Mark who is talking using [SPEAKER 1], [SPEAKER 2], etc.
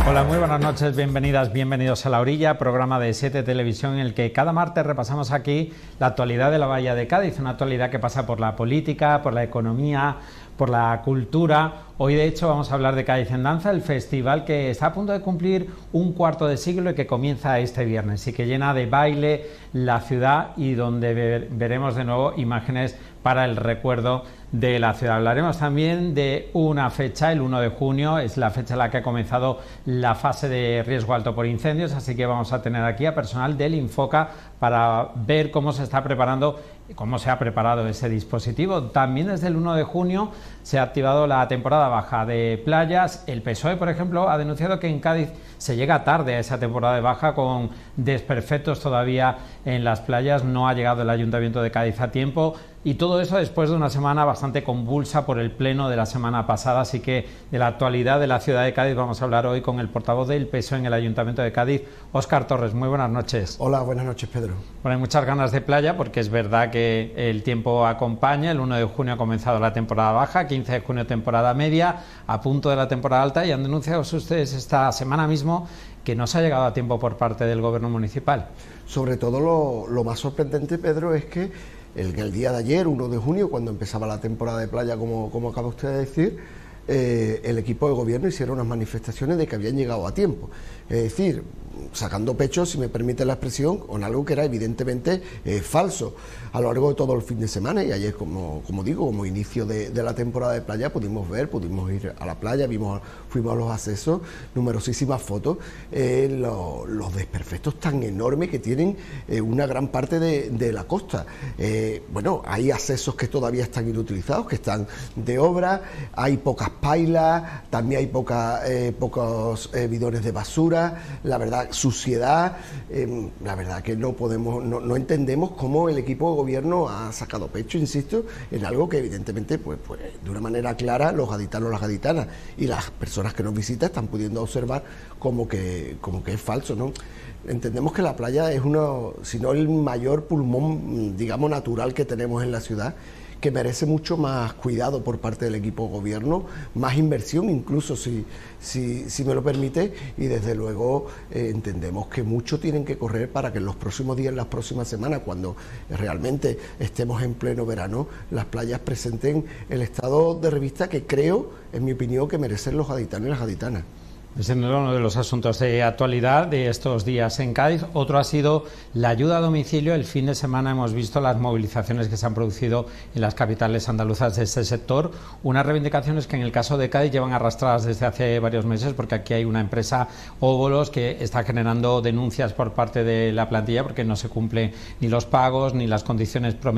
[SPEAKER 1] Hola, muy buenas noches, bienvenidas, bienvenidos a La Orilla, programa de 7 Televisión en el que cada martes repasamos aquí la actualidad de la Bahía de Cádiz, una actualidad que pasa por la política, por la economía, por la cultura. Hoy de hecho vamos a hablar de Cádiz en Danza, el festival que está a punto de cumplir un cuarto de siglo y que comienza este viernes y que llena de baile la ciudad y donde veremos de nuevo imágenes para el recuerdo de la ciudad. Hablaremos también de una fecha, el 1 de junio, es la fecha en la que ha comenzado la fase de riesgo alto por incendios, así que vamos a tener aquí a personal del Infoca para ver cómo se está preparando, cómo se ha preparado ese dispositivo. También desde el 1 de junio se ha activado la temporada baja de playas. El PSOE, por ejemplo, ha denunciado que en Cádiz se llega tarde a esa temporada de baja con desperfectos todavía en las playas. No ha llegado el Ayuntamiento de Cádiz a tiempo. Y todo eso después de una semana bastante convulsa por el pleno de la semana pasada, así que de la actualidad de la ciudad de Cádiz vamos a hablar hoy con el portavoz del PSOE en el Ayuntamiento de Cádiz, Óscar Torres. Muy buenas noches.
[SPEAKER 2] Hola, buenas noches, Pedro.
[SPEAKER 1] Bueno, hay muchas ganas de playa porque es verdad que el tiempo acompaña. El 1 de junio ha comenzado la temporada baja, 15 de junio temporada media, a punto de la temporada alta, y han denunciado ustedes esta semana mismo que no se ha llegado a tiempo por parte del Gobierno municipal.
[SPEAKER 2] Sobre todo lo más sorprendente, Pedro, es que el día de ayer, 1 de junio, cuando empezaba la temporada de playa, como acaba usted de decir, el equipo de gobierno hicieron unas manifestaciones de que habían llegado a tiempo. Es decir, sacando pecho, si me permite la expresión, con algo que era evidentemente falso a lo largo de todo el fin de semana. Y ayer, como digo, como inicio de la temporada de playa, pudimos ir a la playa, fuimos a los accesos, numerosísimas fotos, los desperfectos tan enormes que tienen una gran parte de la costa. Bueno, hay accesos que todavía están inutilizados, que están de obra, hay pocas pailas, también hay pocos bidones de basura. La verdad, suciedad, la verdad que no entendemos cómo el equipo de gobierno ha sacado pecho, insisto, en algo que evidentemente pues de una manera clara los gaditanos, las gaditanas y las personas que nos visitan están pudiendo observar como que es falso, ¿no? Entendemos que la playa es si no el mayor pulmón, digamos, natural que tenemos en la ciudad, que merece mucho más cuidado por parte del equipo de gobierno, más inversión incluso, si me lo permite, y desde luego entendemos que mucho tienen que correr para que en los próximos días, en las próximas semanas, cuando realmente estemos en pleno verano, las playas presenten el estado de revista que creo, en mi opinión, que merecen los gaditanos y las gaditanas.
[SPEAKER 1] Ese no era uno de los asuntos de actualidad de estos días en Cádiz. Otro ha sido la ayuda a domicilio. El fin de semana hemos visto las movilizaciones que se han producido en las capitales andaluzas de este sector. Unas reivindicaciones que en el caso de Cádiz llevan arrastradas desde hace varios meses, porque aquí hay una empresa, Óbolos, que está generando denuncias por parte de la plantilla porque no se cumplen ni los pagos ni las condiciones prometidas